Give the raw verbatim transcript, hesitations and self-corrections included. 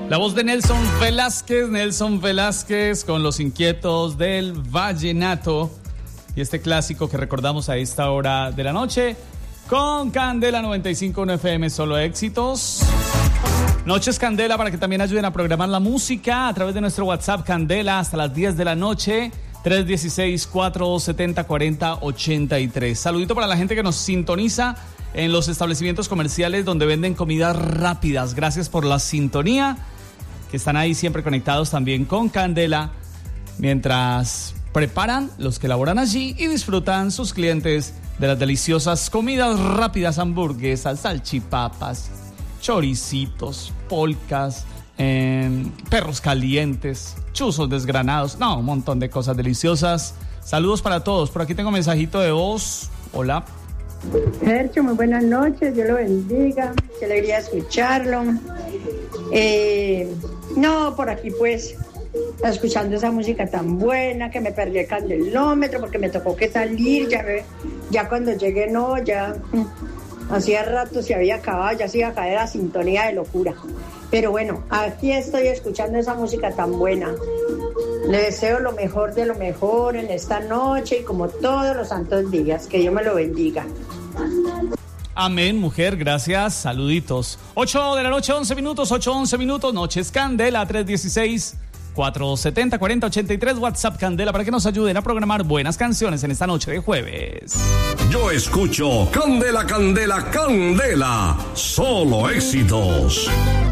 La voz de Nelson Velázquez, Nelson Velázquez con Los Inquietos del Vallenato. Y este clásico que recordamos a esta hora de la noche con Candela noventa y cinco punto uno F M, solo éxitos. Noches Candela para que también ayuden a programar la música a través de nuestro WhatsApp Candela hasta las diez de la noche. tres uno seis, cuatro siete cero, cuatro cero ocho tres. Saludito para la gente que nos sintoniza en los establecimientos comerciales donde venden comidas rápidas. Gracias por la sintonía, que están ahí siempre conectados también con Candela, mientras preparan los que laboran allí y disfrutan sus clientes de las deliciosas comidas rápidas, hamburguesas, salchipapas, choricitos, polcas, eh, perros calientes, chuzos desgranados, no, un montón de cosas deliciosas. Saludos para todos. Por aquí tengo un mensajito de voz. Hola. Sergio, muy buenas noches, Dios lo bendiga, qué alegría escucharlo. Eh, no, por aquí pues, escuchando esa música tan buena, que me perdí el candelómetro porque me tocó que salir, ya, ya cuando llegué no, ya hacía rato se había acabado, ya se iba a caer la sintonía de locura. Pero bueno, aquí estoy escuchando esa música tan buena. Le deseo lo mejor de lo mejor en esta noche y como todos los santos días. Que Dios me lo bendiga. Amén, mujer, gracias. Saluditos. ocho de la noche, once minutos, ocho, once minutos. Noches Candela, tres uno seis, cuatro siete cero, cuatro cero ocho tres. WhatsApp Candela para que nos ayuden a programar buenas canciones en esta noche de jueves. Yo escucho Candela, Candela, Candela. Solo éxitos.